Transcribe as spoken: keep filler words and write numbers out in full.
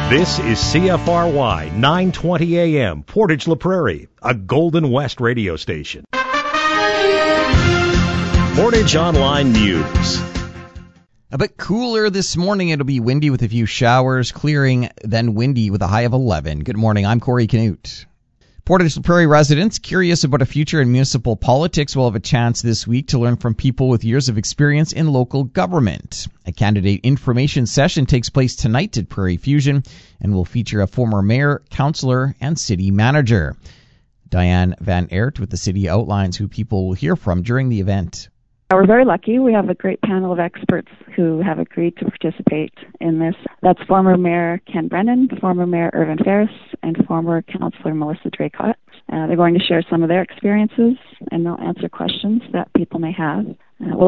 This is C F R Y nine twenty A M, Portage La Prairie, a Golden West radio station. Portage Online News. A bit cooler this morning. It'll be windy with a few showers, clearing, then windy with a high of eleven. Good morning. I'm Corey Canute. Portage La Prairie residents curious about a future in municipal politics will have a chance this week to learn from people with years of experience in local government. A candidate information session takes place tonight at Prairie Fusion and will feature a former mayor, councillor, and city manager. Diane Van Aert with the city outlines who people will hear from during the event. We're very lucky. We have a great panel of experts who have agreed to participate in this. That's former Mayor Ken Brennan, former Mayor Irvin Ferris, and former Councillor Melissa Draycott. Uh, they're going to share some of their experiences, and they'll answer questions that people may have. Uh, we'll